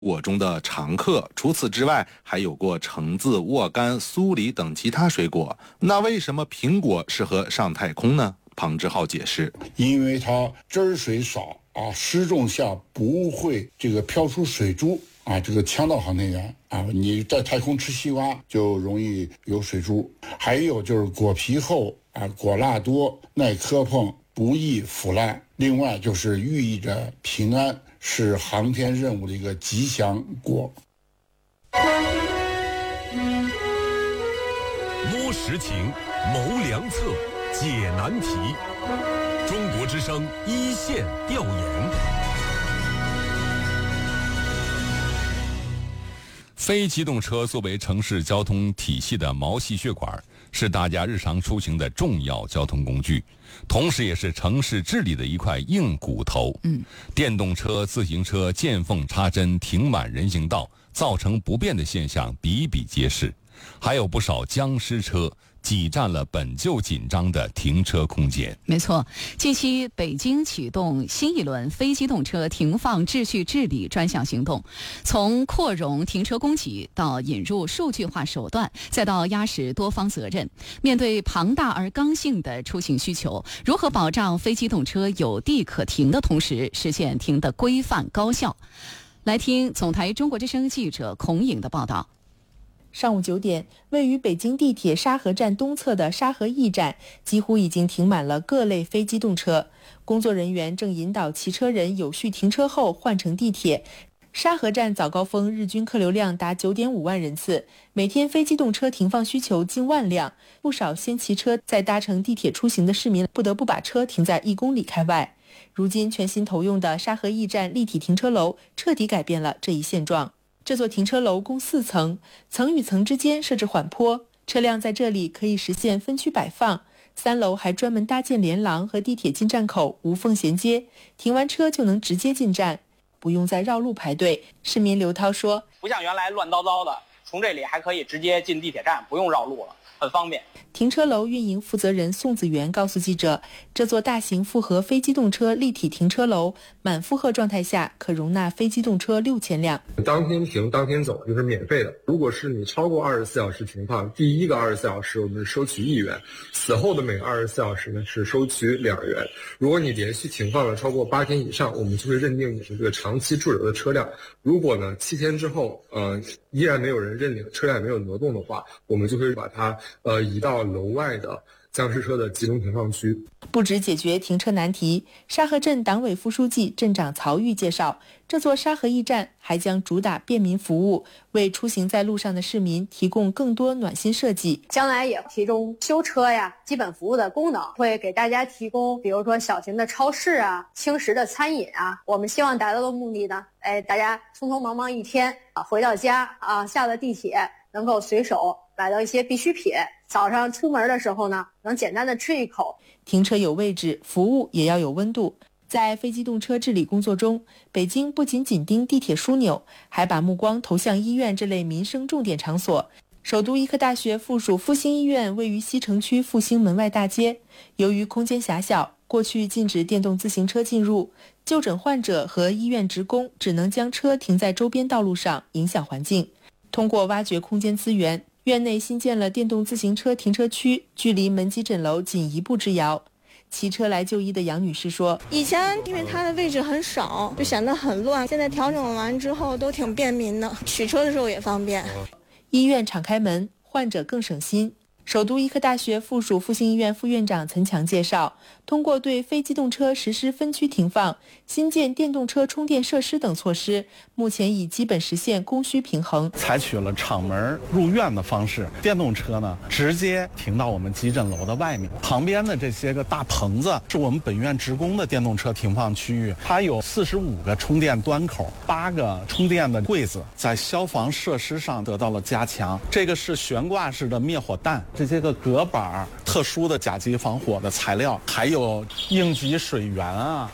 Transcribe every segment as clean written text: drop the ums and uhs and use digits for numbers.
果中的常客。除此之外，还有过橙子、沃柑、苏梨等其他水果。那为什么苹果适合上太空呢？庞志浩解释， 因为它汁水少失重下不会飘出水珠这个呛到航天员你在太空吃西瓜就容易有水珠。还有就是果皮厚果蜡多，耐磕碰，不易腐烂。另外就是寓意着平安，是航天任务的一个吉祥果。 摸实情，谋良策，解难题。中国之声一线调研。非机动车作为城市交通体系的毛细血管，是大家日常出行的重要交通工具，同时也是城市治理的一块硬骨头。电动车、自行车见缝插针停满人行道，造成不便的现象比比皆是，还有不少僵尸车挤占了本就紧张的停车空间。 没错，近期北京启动新一轮非机动车停放秩序治理专项行动，从扩容停车供给到引入数据化手段，再到压实多方责任。面对庞大而刚性的出行需求，如何保障非机动车有地可停的同时，实现停得规范高效？来听总台中国之声记者孔颖的报道。 上午9点，位于北京地铁沙河站东侧的沙河驿站几乎已经停满了各类非机动车，工作人员正引导骑车人有序停车后换乘地铁。沙河站早高峰日均客流量达 9.5 万人次，每天非机动车停放需求近万辆，不少先骑车再搭乘地铁出行的市民不得不把车停在1公里开外。如今全新投用的沙河驿站立体停车楼彻底改变了这一现状。这座停车楼共4层，层与层之间设置缓坡，车辆在这里可以实现分区摆放。3楼还专门搭建连廊和地铁进站口无缝衔接，停完车就能直接进站，不用再绕路排队。市民刘涛说， 不像原来乱糟糟的，从这里还可以直接进地铁站，不用绕路了，很方便。 停车楼运营负责人宋子元告诉记者，这座大型复合非机动车立体停车楼满负荷状态下可容纳非机动车6000辆， 当天停当天走，就是免费的。如果是你超过24小时停放，第一个24小时我们收取1元，此后的每个24小时呢是收取2元。如果你连续停放了超过8天以上，我们就会认定你是这个长期驻留的车辆。如果呢7天之后依然没有人认领，车辆也没有挪动的话，我们就会把它移到楼外的僵尸车的集中停放区。 不止解决停车难题，沙河镇党委副书记、镇长曹玉介绍，这座沙河驿站还将主打便民服务，为出行在路上的市民提供更多暖心设计。 将来也提供修车呀、基本服务的功能，会给大家提供比如说小型的超市啊、轻食的餐饮啊。我们希望达到的目的呢，大家匆匆忙忙一天回到家下了地铁能够随手买到一些必需品，早上出门的时候呢，能简单的吃一口。 停车有位置，服务也要有温度。在非机动车治理工作中，北京不仅紧盯地铁枢纽，还把目光投向医院这类民生重点场所。首都医科大学附属复兴医院位于西城区复兴门外大街，由于空间狭小，过去禁止电动自行车进入，就诊患者和医院职工只能将车停在周边道路上，影响环境。通过挖掘空间资源，院内新建了电动自行车停车区，距离门急诊楼仅1步之遥。骑车来就医的杨女士说， 以前因为它的位置很少，就显得很乱，现在调整完之后都挺便民的，取车的时候也方便。 医院敞开门，患者更省心。首都医科大学附属复兴医院副院长陈强介绍，通过对非机动车实施分区停放、新建电动车充电设施等措施，目前已基本实现供需平衡。 采取了敞门入院的方式，电动车呢直接停到我们急诊楼的外面，旁边的这些个大棚子是我们本院职工的电动车停放区域，它有45个充电端口，8个充电的柜子，在消防设施上得到了加强。这个是悬挂式的灭火弹，这些个隔板、特殊的甲级防火的材料，还有应急水源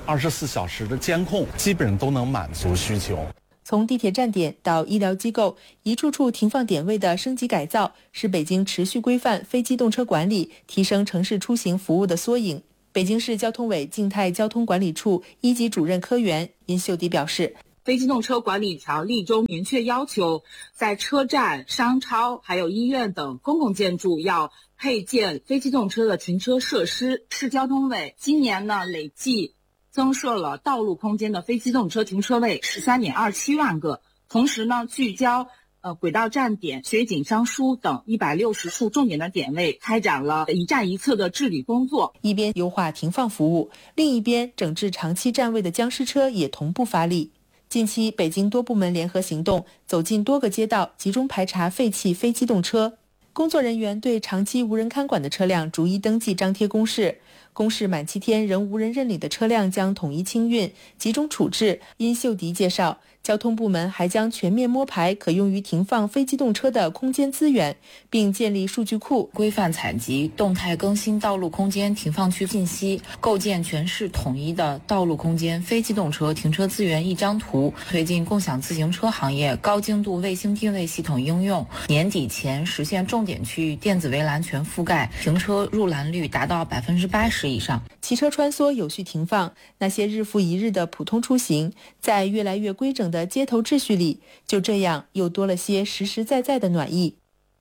24小时的监控，基本上都能满足需求。 从地铁站点到医疗机构，一处处停放点位的升级改造，是北京持续规范非机动车管理、提升城市出行服务的缩影。北京市交通委静态交通管理处1级主任科员殷秀迪表示， 飞机动车管理条例中明确要求，在车站、商超还有医院等公共建筑要配建飞机动车的停车设施。市交通委今年呢累计增设了道路空间的飞机动车停车位 13.27 万个，同时呢聚焦轨道站点、雪景商书等160处重点的点位，开展了一站一侧的治理工作。 一边优化停放服务，另一边整治长期占位的僵尸车也同步发力。近期，北京多部门联合行动，走进多个街道，集中排查废弃非机动车。工作人员对长期无人看管的车辆逐一登记张贴公示，公示满7天仍无人认领的车辆将统一清运，集中处置。殷秀迪介绍，交通部门还将全面摸排可用于停放非机动车的空间资源，并建立数据库， 规范采集、动态更新道路空间停放区信息，构建全市统一的道路空间非机动车停车资源一张图，推进共享自行车行业高精度卫星定位系统应用，年底前实现重点区域电子围栏全覆盖，停车入栏率达到80%以上。 骑车穿梭有序停放，那些日复一日的普通出行，在越来越规整的街头秩序里，就这样又多了些实实在在的暖意。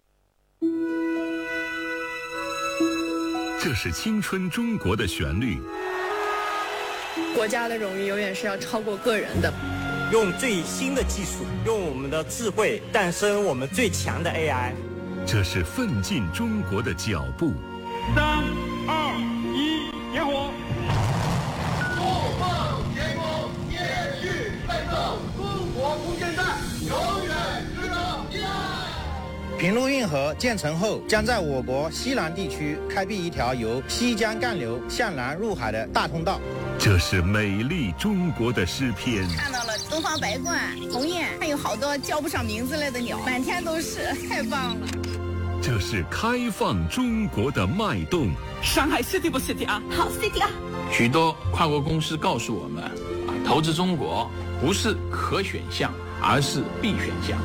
这是青春中国的旋律。 国家的荣誉永远是要超过个人的。 用最新的技术，用我们的智慧诞生我们最强的 AI。 这是奋进中国的脚步。 3、2、1，点火！ 不放天空，业余奋斗，中国空间站永远值得依赖。 平陆运河建成后，将在我国西南地区开辟一条由西江干流向南入海的大通道。 这是美丽中国的诗篇。 看到了东方白鹳、鸿雁，还有好多叫不上名字来的鸟，满天都是，太棒了。 这是开放中国的脉动。 上海 City 不 City 啊？ 好 City 啊！ 许多跨国公司告诉我们，投资中国不是可选项，而是必选项。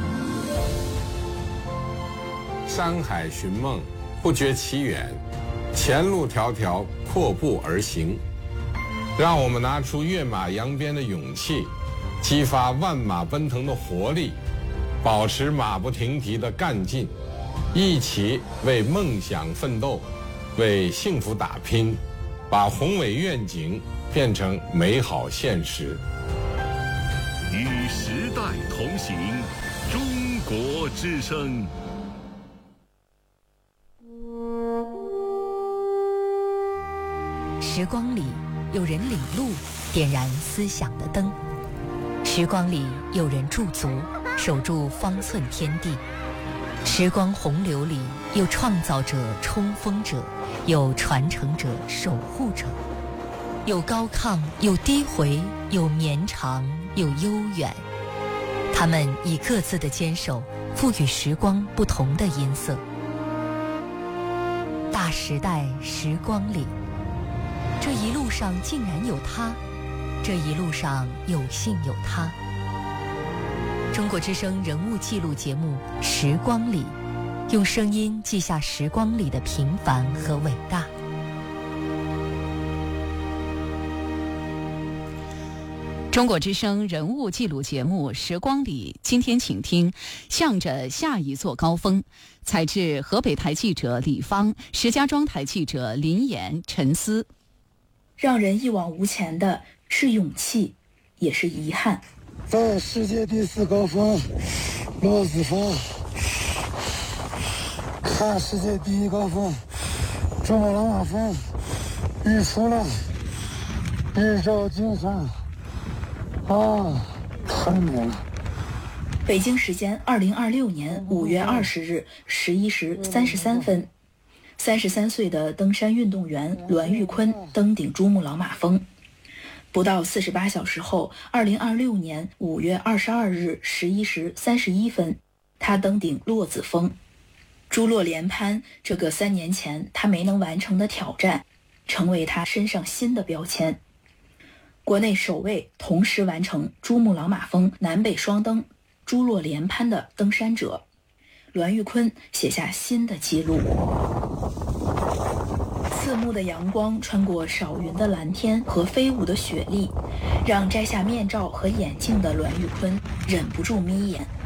山海寻梦，不觉其远；前路迢迢，阔步而行。让我们拿出跃马扬鞭的勇气，激发万马奔腾的活力，保持马不停蹄的干劲，一起为梦想奋斗，为幸福打拼，把宏伟愿景变成美好现实。 与时代同行，中国之声。 时光里有人领路，点燃思想的灯；时光里有人驻足，守住方寸天地；时光洪流里有创造者、冲锋者，有传承者、守护者，有高亢，有低回，有绵长，有悠远。他们以各自的坚守，赋予时光不同的音色。大时代时光里，这一路上竟然有他，这一路上有幸有他。中国之声人物记录节目《时光里》，用声音记下时光里的平凡和伟大。 中国之声人物记录节目《时光里》，今天请听向着下一座高峰。采自河北台记者李芳、石家庄台记者林岩、陈思。 让人一往无前的是勇气，也是遗憾。 在世界第4高峰骆子峰，看世界第1高峰珠穆朗玛峰，日出了，日照金山，太美了。 北京时间2026年5月20日11时33分，33岁的登山运动员栾玉坤登顶珠穆朗玛峰。不到48小时后，2026年5月22日11时31分，他登顶骆子峰。珠洛连攀这个3年前他没能完成的挑战，成为他身上新的标签。国内首位同时完成珠穆朗玛峰南北双登、珠洛连攀的登山者，栾玉坤写下新的纪录。 刺目的阳光穿过少云的蓝天和飞舞的雪粒，让摘下面罩和眼镜的栾玉坤忍不住眯眼。